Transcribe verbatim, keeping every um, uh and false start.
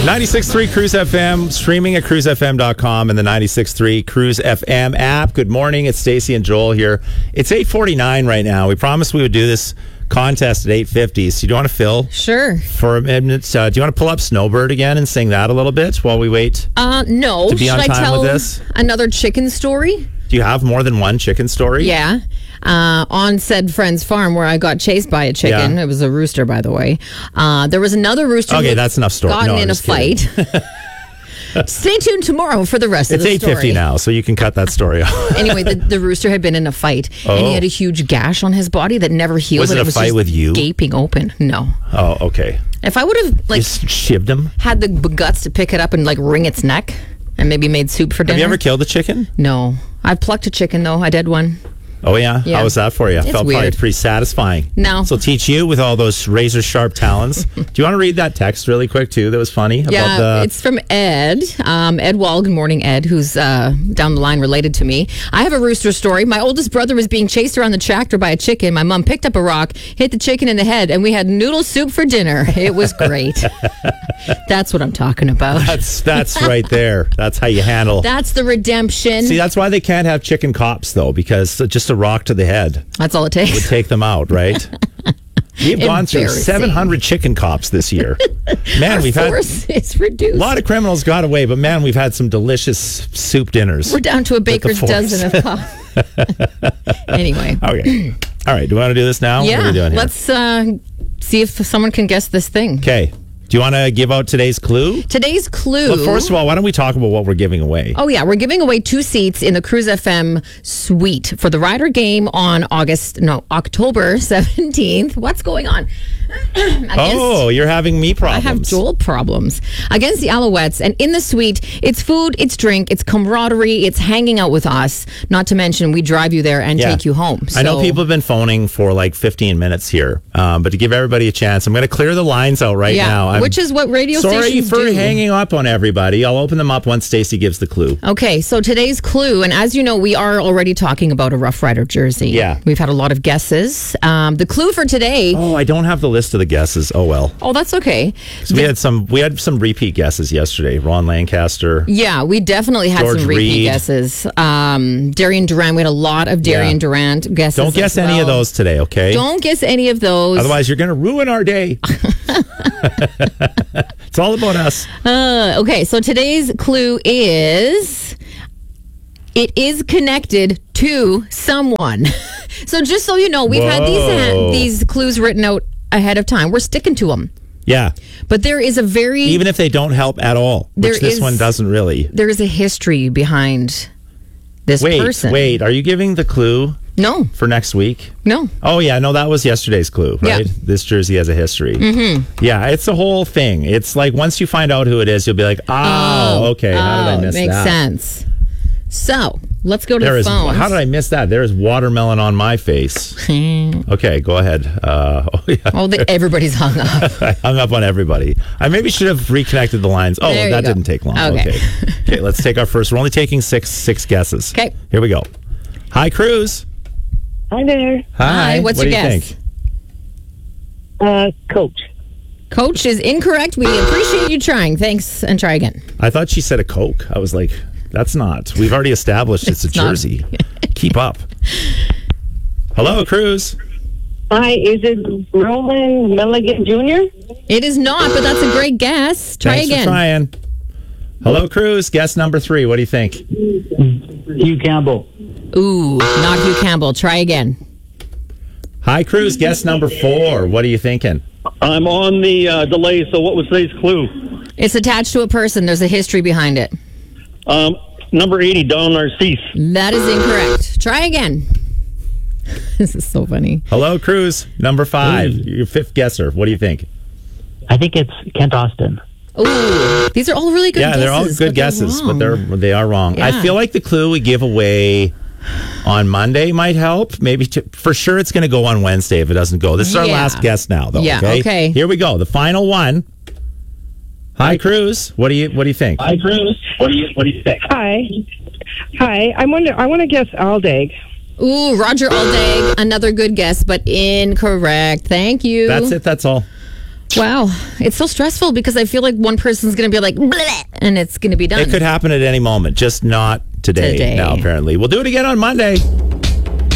ninety-six point three Cruise F M, streaming at cruise f m dot com and the ninety-six point three Cruise F M app. Good morning. It's Stacey and Joel here. It's eight forty-nine right now. We promised we would do this contest at eight fifty. So do you want to fill? Sure. For a minute, uh, do you want to pull up Snowbird again and sing that a little bit while we wait? Uh, no. To be on Should time I tell with this? Another chicken story? Do you have more than one chicken story? Yeah. Uh, on said friend's farm where I got chased by a chicken. Yeah. It was a rooster, by the way. Uh, there was another rooster. Okay, who that's enough story. Gotten No, I'm in a just kidding. fight. Stay tuned tomorrow for the rest It's of the eight story. fifty now, so you can cut that story off. Anyway, the, the rooster had been in a fight, and Oh. he had a huge gash on his body that never healed. Was it and a was fight just with you? Gaping open. No. Oh, okay. If I would have like You shivved him? had the b- guts to pick it up and like wring its neck, and maybe made soup for dinner. Have you ever killed a chicken? No. I plucked a chicken though. I did one. Oh, yeah? Yeah. How was that for you? It's Felt weird. probably pretty satisfying. No. So teach you with all those razor sharp talons. Do you want to read that text really quick, too? That was funny. Yeah, about the, it's from Ed. Um, Ed Wall. Good morning, Ed, who's uh, down the line related to me. I have a rooster story. My oldest brother was being chased around the tractor by a chicken. My mom picked up a rock, hit the chicken in the head, and we had noodle soup for dinner. It was great. That's what I'm talking about. That's that's right there. That's how you handle. That's the redemption. See, that's why they can't have chicken cops, though, because just a rock to the head That's all it would takes. take them out, right? We've gone through Embarrassing. seven hundred chicken cops this year. Man, we've had Force is reduced. a lot of criminals got away, but man, we've had some delicious soup dinners. We're down to a with the baker's force. dozen of pop. Anyway. Okay. All right. Do you want to do this now? What are Yeah. we doing here? Let's uh, see if someone can guess this thing. Okay. Do you want to give out today's clue? Today's clue. Well, first of all, why don't we talk about what we're giving away? Oh, yeah. We're giving away two seats in the Cruise F M suite for the Ryder game on August, no, October seventeenth. What's going on? Against- Oh, you're having me I problems. have Joel problems. Against the Alouettes. And in the suite, it's food, it's drink, it's camaraderie, it's hanging out with us. Not to mention, we drive you there and Yeah. take you home. I know So- people have been phoning for like fifteen minutes here, um, but to give everybody a chance, I'm going to clear the lines out right Yeah, now. I'm which is what radio sorry stations for do. hanging up on everybody. I'll open them up once Stacey gives the clue. Okay, so today's clue, and as you know, we are already talking about a Rough Rider jersey. Yeah. We've had a lot of guesses. Um, the clue for today. Oh, I don't have the list of the guesses. Oh well. Oh, that's okay. So we had some we had some repeat guesses yesterday. Ron Lancaster. Yeah, we definitely had George some repeat Reed. guesses. Um, Darian Durant, we had a lot lot of Darian Yeah. Durant guesses. Don't guess as any of well. those today, okay? Don't guess any of those. Otherwise, you're going to ruin our day. It's all about us. Uh, okay, so today's clue is it is connected to someone. So just so you know, we've had these Whoa. ha- these clues written out ahead of time. We're sticking to them. Yeah. But there is a very Even if they don't help at all, which There this is- one doesn't really. there is a history behind this Wait, person. wait. Are you giving the clue No, for next week? no. Oh, yeah. No, that was yesterday's clue, Yeah. right? This jersey has a history. Mm-hmm. Yeah, it's the whole thing. It's like once you find out who it is, you'll be like, oh, okay. How did I Oh, miss makes that? sense. So let's go to There the is. phones. How did I miss that? There is watermelon on my face. Okay, go ahead. Uh, oh, yeah. Oh, the, everybody's hung up. I hung up on everybody. I maybe should have reconnected the lines. Oh, There you that go. didn't take long. Okay. Okay. Okay, let's take our first. We're only taking six six guesses. Okay. Here we go. Hi, Cruz. Hi there. Hi, what's what your do you guess? think? Uh, coach. Coach is incorrect. We appreciate you trying. Thanks, and try again. I thought she said a Coke. I was like, that's not. We've already established it's, It's a not. jersey. Keep up. Hello, Cruz. Hi, is it Roland Milligan Junior? It is not, but that's a great guess. Try Thanks again. for trying. Hello, Cruz. Guess number three. What do you think? Hugh Campbell. Ooh, not Hugh Campbell. Try again. Hi, Cruz. Guess number four. What are you thinking? I'm on the uh, delay, so what was today's clue? It's attached to a person. There's a history behind it. Um, number eighty, Don Narcisse. That is incorrect. Try again. This is so funny. Hello, Cruz. Number five. Your fifth guesser. What do you think? I think it's Kent Austin. Ooh, these are all really good Yeah, guesses. they're all good but they're guesses, but wrong. they're they are wrong. I Yeah. feel like the clue we give away on Monday might help. Maybe to, for sure it's going to go on Wednesday if it doesn't go. This is our Yeah. last guess now, though. Yeah, okay? okay. Here we go. The final one. Hi, Cruz. What do you what do you think? Hi, Cruz. What do you What do you think? Hi. Hi. I wonder. I want to guess Aldag. Ooh, Roger Aldag, another good guess, but incorrect. Thank you. That's it. That's all. Wow. It's so stressful because I feel like one person's going to be like, bleh, and it's going to be done. It could happen at any moment, just not today, Today. now, apparently. We'll do it again on Monday.